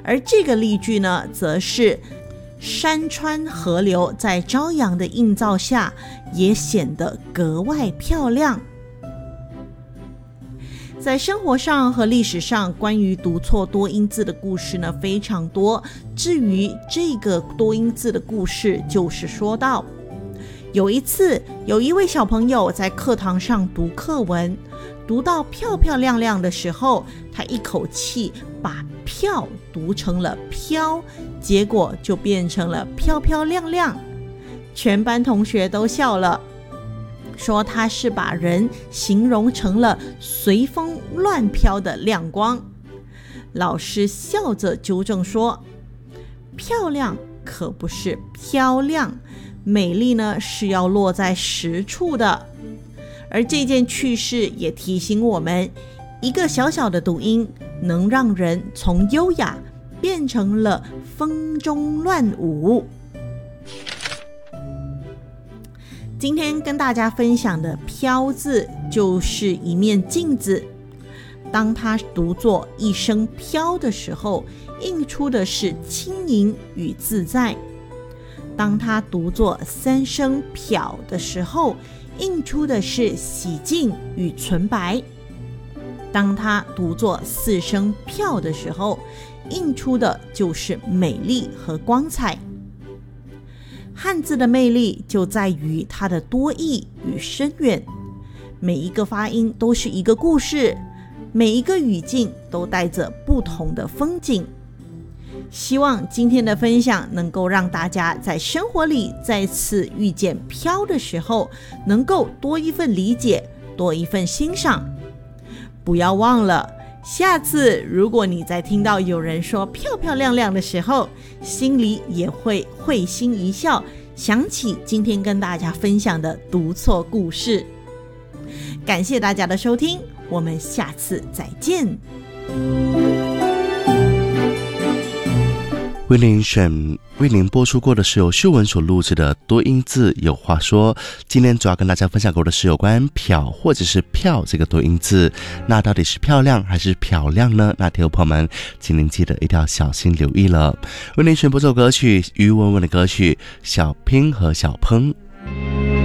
而这个例句呢，则是山川河流在朝阳的映照下也显得格外漂亮。在生活上和历史上，关于读错多音字的故事呢非常多。至于这个多音字的故事，就是说到有一次，有一位小朋友在课堂上读课文，读到漂漂亮亮的时候，他一口气把漂读成了飘，结果就变成了漂漂亮亮。全班同学都笑了，说他是把人形容成了随风乱飘的亮光。老师笑着纠正说，漂亮可不是漂亮，美丽呢是要落在实处的。而这件趣事也提醒我们，一个小小的读音能让人从优雅变成了风中乱舞。今天跟大家分享的飘字就是一面镜子，当它读作一声飘的时候，映出的是轻盈与自在；当它读作三声漂的时候，映出的是洗净与纯白；当它读作四声漂的时候，映出的就是美丽和光彩。汉字的魅力就在于它的多义与深远，每一个发音都是一个故事，每一个语境都带着不同的风景。希望今天的分享能够让大家在生活里再次遇见飘的时候，能够多一份理解，多一份欣赏。不要忘了，下次如果你在听到有人说漂漂亮亮的时候，心里也会会心一笑，想起今天跟大家分享的读错故事。感谢大家的收听，我们下次再见。 为您播出过的是由秀文所录制的多音字有话说。今天主要跟大家分享过的是有关漂或者是漂这个多音字，那到底是漂亮还是漂亮呢？那听众朋友们，请您记得一定要小心留意了。为您选播这首歌曲，于文文的歌曲《小拼和小烹》。